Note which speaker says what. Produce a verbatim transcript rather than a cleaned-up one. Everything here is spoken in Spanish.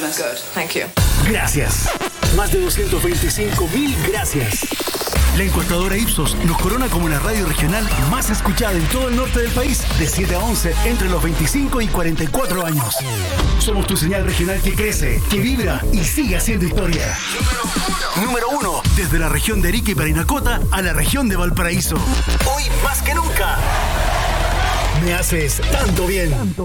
Speaker 1: Fabulous. Good. Thank you.
Speaker 2: Gracias. Más de doscientos veinticinco mil gracias. La encuestadora Ipsos nos corona como la radio regional más escuchada en todo el norte del país, de siete a once, entre los veinticinco y cuarenta y cuatro años. Somos tu señal regional que crece, que vibra y sigue haciendo historia. Número uno. Número uno. Desde la región de Arica y Parinacota a la región de Valparaíso. Hoy más que nunca. Me haces tanto bien.